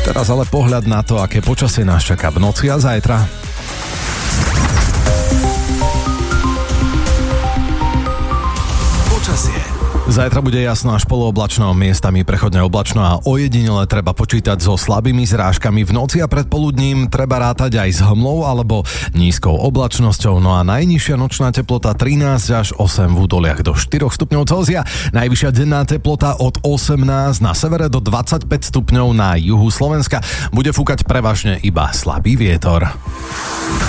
Teraz ale pohľad na to, aké počasie nás čaká v noci a zajtra. Zajtra bude jasno až polooblačno, miestami prechodne oblačno a ojedinele treba počítať so slabými zrážkami. V noci a predpoludním treba rátať aj s hmlou alebo nízkou oblačnosťou. No a najnižšia nočná teplota 13 až 8 v údoliach do 4 stupňov Celzia. Najvyššia denná teplota od 18 na severe do 25 stupňov na juhu Slovenska. Bude fúkať prevažne iba slabý vietor.